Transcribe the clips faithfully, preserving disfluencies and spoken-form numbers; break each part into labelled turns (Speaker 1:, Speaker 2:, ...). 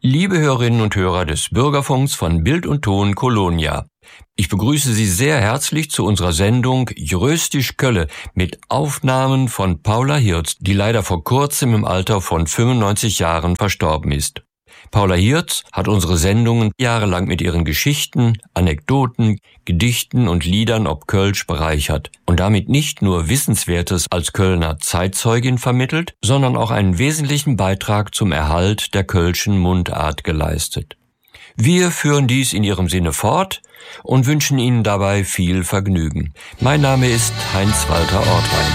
Speaker 1: Liebe Hörerinnen und Hörer des Bürgerfunks von Bild und Ton Kolonia. Ich begrüße Sie sehr herzlich zu unserer Sendung Jröstisch Kölle mit Aufnahmen von Paula Hirz, die leider vor kurzem im Alter von fünfundneunzig Jahren verstorben ist. Paula Hirz hat unsere Sendungen jahrelang mit ihren Geschichten, Anekdoten, Gedichten und Liedern ob Kölsch bereichert und damit nicht nur Wissenswertes als Kölner Zeitzeugin vermittelt, sondern auch einen wesentlichen Beitrag zum Erhalt der kölschen Mundart geleistet. Wir führen dies in ihrem Sinne fort und wünschen Ihnen dabei viel Vergnügen. Mein Name ist Heinz-Walter Ortwein.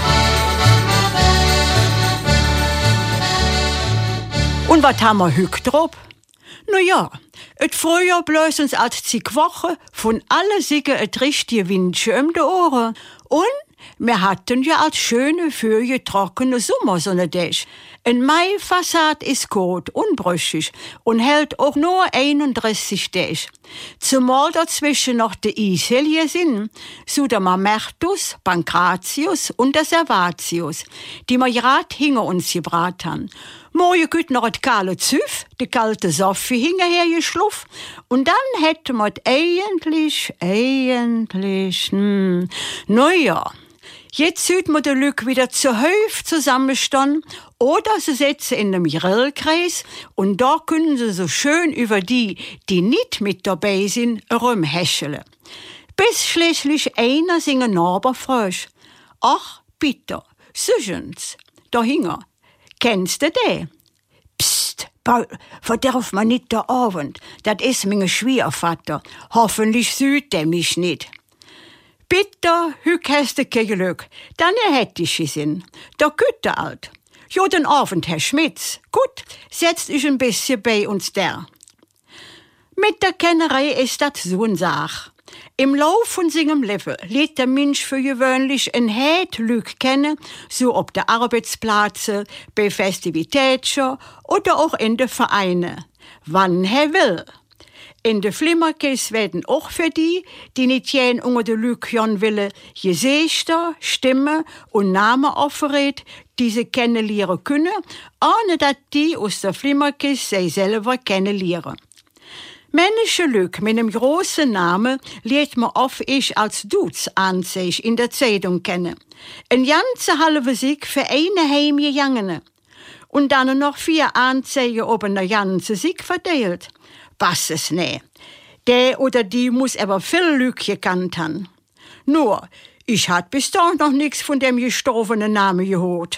Speaker 2: Und was haben wir heute drauf? Na ja, et Frühjahr bläst uns als zig Wochen von alle Siege et richtige Windchen um die Ohren. Und wir hatten ja als schöne, für trockene Sommer so ne Däch. Ein Maifassad ist gut, unbrüchig und hält auch nur einunddreißig Däch. Zumal dazwischen noch die Eishelje sind, so der Mamertus, Pankratius und der Servatius, die wir grad hinter uns gebracht haben. Morgen geht noch das kahle Züff, die kalte Soffe hinterher geschlupft. Und dann hätten wir eigentlich, eigentlich, hm, na ja. Jetzt sieht man den Lück wieder zu Hälfte zusammenstehen oder sie setzen in einem Grillkreis und da können sie so schön über die, die nicht mit dabei sind, rumhäscheln. Bis schließlich einer singen Nachbar frösch. Ach, bitte, süchens, da hinger. Kennst du den? Psst, Paul, verdarf man nicht der Abend. Das ist mein Schwiegervater. Hoffentlich sieht der mich nicht. Bitte, hück hast du kein Glück. Dann hätte ich es in. Der Gütte alt. Jo, den Abend, Herr Schmitz. Gut, setzt euch ein bisschen bei uns da. Mit der Kennerei ist das so eine Sache. Im Lauf von seinem Leben lernt der Mensch für gewöhnlich ein Heid Lüg kennen, so ob der Arbeitsplatz, bei Festivitäten oder auch in den Vereinen. Wann er will. In de Flimmerkes werden auch für die, die nicht jen unter de Lüg jon willen, Gesichter, Stimme und Namen offeriert, die sie kennenlernen können, ohne dass die aus der Flimmerkes sie selber kennenlernen. Männliche Lüg mit einem großen Namen lernt man oft ich als Duz an sich in der Zeitung kennen. Ein ganze halbe Sieg für eine Heimgegangene. Und dann noch vier Anzeigen ob eine ganze Sieg verteilt. Was es ne. Der oder die muss aber viel Lüg gekannt haben. Nur, ich hat bis da noch nix von dem gestorbenen Namen gehört.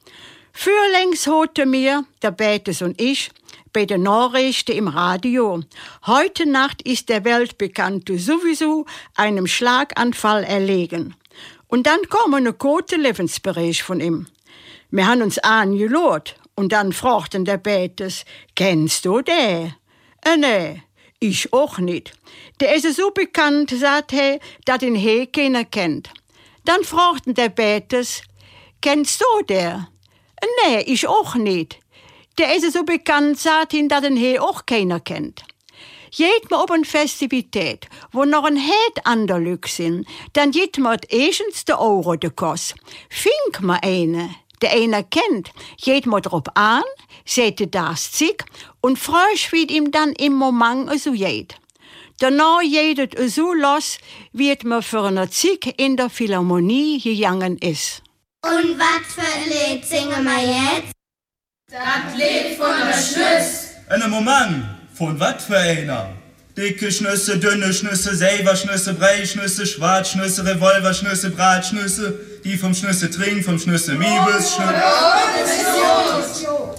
Speaker 2: Fürlängst hörte mir, der Betes und ich, bei den Nachrichten im Radio. Heute Nacht ist der Weltbekannte sowieso einem Schlaganfall erlegen. Und dann kam ein kurzer Lebensbericht von ihm. Wir haben uns angelot und dann fragten der Betes, kennst du den? Äh, nee, ich auch nicht. Der ist so bekannt, sagt er, dass ihn he keiner kennt. Dann fragten der Betes, kennst du der? Äh, nee, ich auch nicht. Der ist so bekannt, sagt ihn, dass ihn he auch keiner kennt. Geht man auf eine Festivität, wo noch ein Heid an der Lück sind, dann geht man erstens de Euro de Kost. Fink man eine, der einer kennt, geht man drauf an, seht das Zick und frösch wird ihm dann im Moment so geht. Danach jedet so los, wie man für eine Zick in der Philharmonie gegangen ist.
Speaker 3: Und was für ein Lied singen wir jetzt?
Speaker 4: Das Lied von der Schnüss.
Speaker 5: Einen Moment, von was für einer? Dicke Schnüsse, dünne Schnüsse, Selberschnüsse, Breischnüsse, Schwarzschnüsse, Revolverschnüsse, Bratschnüsse, die vom Schnüsse trinken, vom Schnüsse Miebes, Schnüsse.
Speaker 4: Ja, das ist gut.